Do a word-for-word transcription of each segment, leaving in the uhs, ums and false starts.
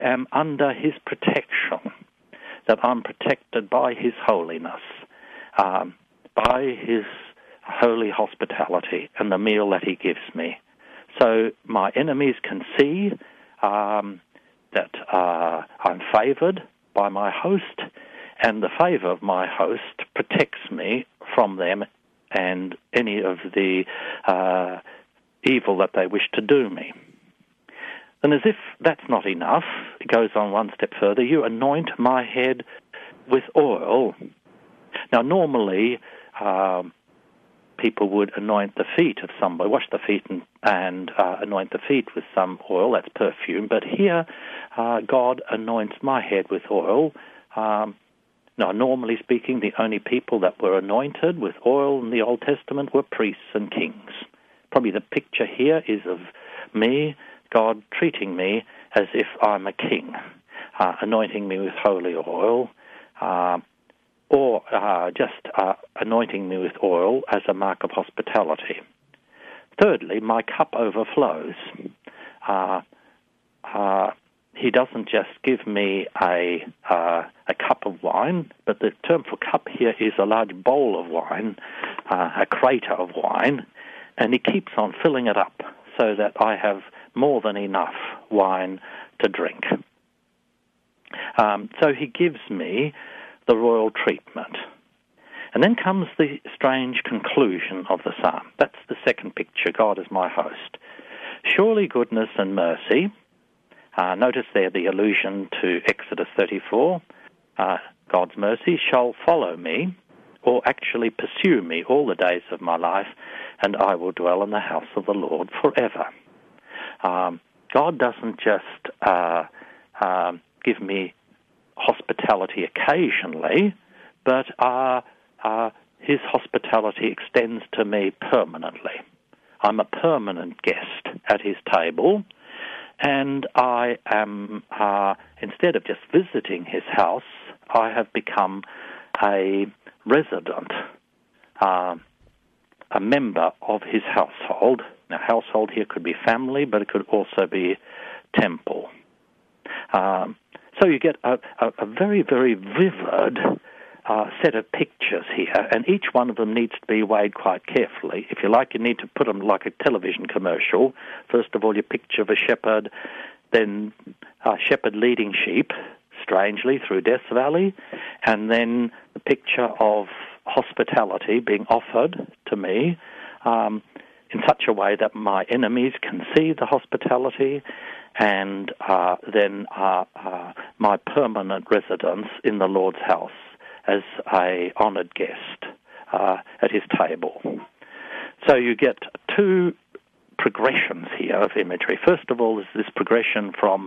am under his protection, that I'm protected by his holiness, um, by his holy hospitality and the meal that he gives me. So my enemies can see um, that uh, I'm favoured by my host, and the favour of my host protects me from them and any of the uh, evil that they wish to do me. And as if that's not enough, it goes on one step further. You anoint my head with oil. Now, normally, um, people would anoint the feet of somebody, wash the feet and, and uh, anoint the feet with some oil, that's perfume. But here, uh, God anoints my head with oil. Um, now, normally speaking, the only people that were anointed with oil in the Old Testament were priests and kings. Probably the picture here is of me, God treating me as if I'm a king, uh, anointing me with holy oil, uh, or uh, just uh, anointing me with oil as a mark of hospitality. Thirdly, my cup overflows. Uh, uh, he doesn't just give me a uh, a cup of wine, but the term for cup here is a large bowl of wine, uh, a crater of wine, and he keeps on filling it up so that I have more than enough wine to drink. Um, so he gives me the royal treatment. And then comes the strange conclusion of the psalm. That's the second picture, God is my host. Surely goodness and mercy, uh, notice there the allusion to Exodus thirty-four, uh, God's mercy shall follow me, or actually pursue me all the days of my life, and I will dwell in the house of the Lord forever. Um, God doesn't just uh, uh, give me hospitality occasionally, but uh, uh, his hospitality extends to me permanently. I'm a permanent guest at his table, and I am, uh, instead of just visiting his house, I have become a resident, uh, a member of his household. Now, household here could be family, but it could also be temple. Um, so you get a, a, a very, very vivid uh, set of pictures here, and each one of them needs to be weighed quite carefully. If you like, you need to put them like a television commercial. First of all, you picture of a shepherd, then a shepherd leading sheep, strangely, through Death Valley, and then the picture of hospitality being offered to me um, in such a way that my enemies can see the hospitality, and uh, then uh, uh, my permanent residence in the Lord's house as a honoured guest uh, at his table. So you get two progressions here of imagery. First of all, is this progression from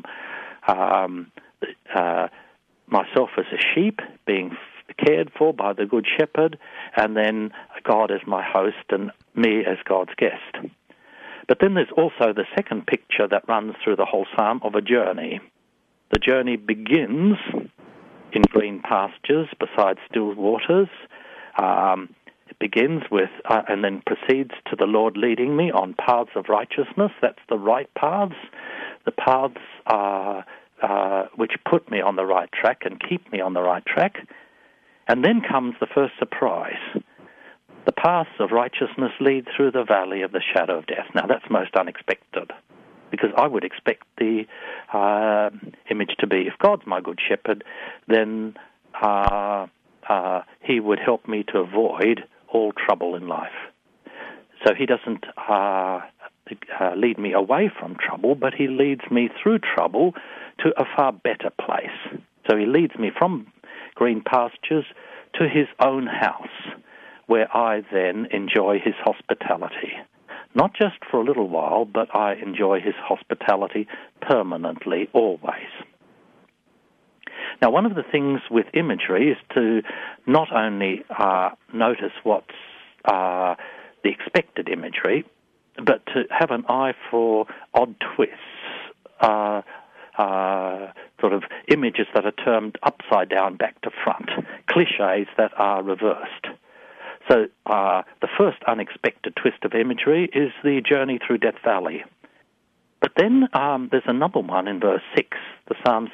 um, uh, myself as a sheep being cared for by the Good Shepherd, and then God as my host and me as God's guest. But then there's also the second picture that runs through the whole psalm of a journey. The journey begins in green pastures beside still waters. Um, it begins with, uh, and then proceeds to the Lord leading me on paths of righteousness. That's the right paths. The paths uh, uh, which put me on the right track and keep me on the right track. And then comes the first surprise. The paths of righteousness lead through the valley of the shadow of death. Now, that's most unexpected, because I would expect the uh, image to be, if God's my good shepherd, then uh, uh, he would help me to avoid all trouble in life. So he doesn't uh, uh, lead me away from trouble, but he leads me through trouble to a far better place. So he leads me from green pastures to his own house, where I then enjoy his hospitality. Not just for a little while, but I enjoy his hospitality permanently, always. Now, one of the things with imagery is to not only uh, notice what's uh, the expected imagery, but to have an eye for odd twists, uh, uh, sort of images that are turned upside down, back to front, cliches that are reversed. So uh, the first unexpected twist of imagery is the journey through Death Valley. But then um, there's another one in verse six. The Psalm